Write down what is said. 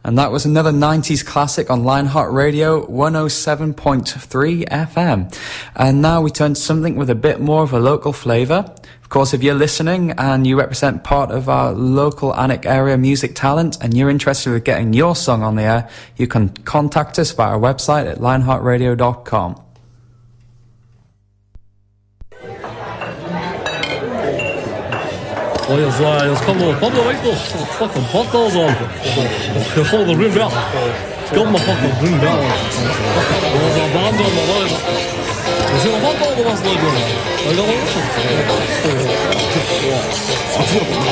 And that was another 90s classic on Lionheart Radio 107.3 FM. And now we turn to something with a bit more of a local flavour. Of course, if you're listening and you represent part of our local Alnwick area music talent and you're interested in getting your song on the air, you can contact us via our website at lionheartradio.com. Well, it's come on, come on, wait till fucking bottles on. Before the rim out. Come on, fucking rim out. There's a band on the line. There's a band on the line. I got a